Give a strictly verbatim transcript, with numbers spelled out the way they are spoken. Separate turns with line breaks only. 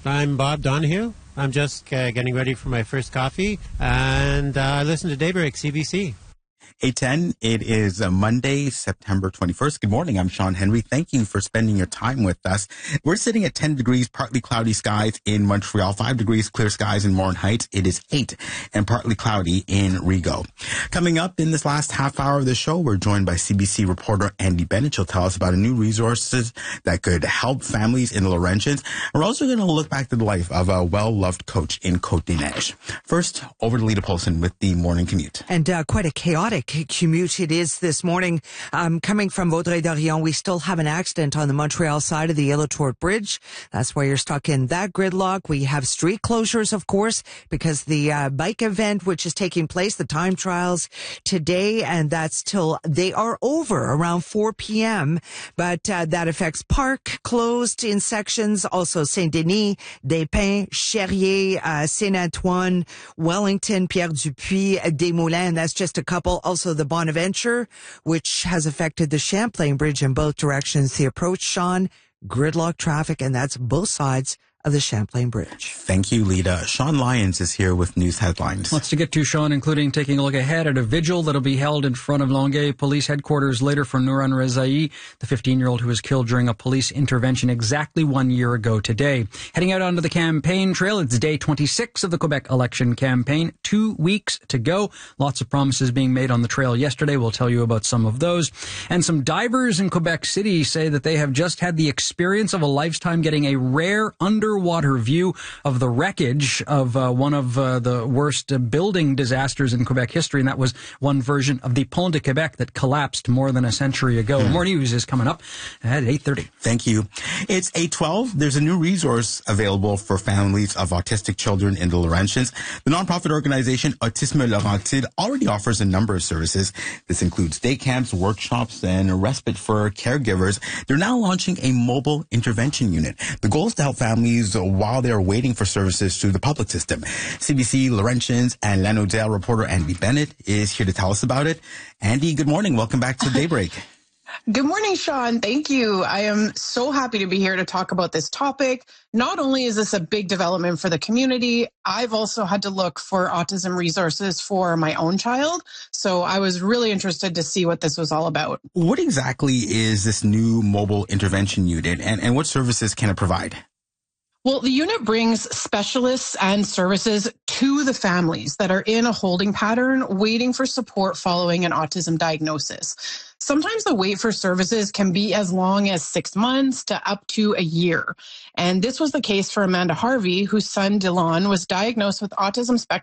I'm Bob Donahue. I'm just uh, getting ready for my first coffee, and uh, I listen to Daybreak, C B C.
eight ten, it is uh, Monday, September twenty-first. Good morning. I'm Sean Henry. Thank you for spending your time with us. We're sitting at ten degrees, partly cloudy skies in Montreal, five degrees, clear skies in Morin Heights. It is eight and partly cloudy in Rigaud. Coming up in this last half hour of the show, we're joined by C B C reporter Andy Bennett. She'll tell us about a new resources that could help families in the Laurentians. We're also going to look back to the life of a well-loved coach in Côte-des-Neiges. First, over to Lita Polson with the morning commute.
And uh, quite a chaotic commute it is this morning. Um, coming from Vaudreuil-Dorion, we still have an accident on the Montreal side of the Ile-La-Tourte Bridge. That's why you're stuck in that gridlock. We have street closures, of course, because the uh, bike event, which is taking place, the time trials today, and that's till they are over around four p.m. But uh, that affects Parc, closed in sections, also Saint-Denis, Des-Pins, Cherrier, uh, Saint-Antoine, Wellington, Pierre-Dupuis, Desmoulins. That's just a couple. Also the Bonaventure, which has affected the Champlain Bridge in both directions. The approach, Sean, gridlock traffic, and that's both sides of the Champlain Bridge.
Thank you, Lita. Sean Lyons is here with news headlines.
Lots to get to, Sean, including taking a look ahead at a vigil that'll be held in front of Longueuil Police Headquarters later for Nouran Rezaei, the fifteen-year-old who was killed during a police intervention exactly one year ago today. Heading out onto the campaign trail, it's day twenty-six of the Quebec election campaign. Two weeks to go. Lots of promises being made on the trail yesterday. We'll tell you about some of those. And some divers in Quebec City say that they have just had the experience of a lifetime getting a rare under underwater view of the wreckage of uh, one of uh, the worst uh, building disasters in Quebec history, and that was one version of the Pont de Quebec that collapsed more than a century ago. Mm. More news is coming up at eight thirty.
Thank you. It's eight twelve. There's a new resource available for families of autistic children in the Laurentians. The nonprofit organization Autisme Laurentide already offers a number of services. This includes day camps, workshops, and respite for caregivers. They're now launching a mobile intervention unit. The goal is to help families while they're waiting for services through the public system. C B C Laurentians and Lanaudière reporter Andy Bennett is here to tell us about it. Andy, good morning. Welcome back to Daybreak.
Good morning, Sean. Thank you. I am so happy to be here to talk about this topic. Not only is this a big development for the community, I've also had to look for autism resources for my own child. So I was really interested to see what this was all about.
What exactly is this new mobile intervention unit, and, and what services can it provide?
Well, the unit brings specialists and services to the families that are in a holding pattern, waiting for support following an autism diagnosis. Sometimes the wait for services can be as long as six months to up to a year. And this was the case for Amanda Harvey, whose son Dylan was diagnosed with autism spectrum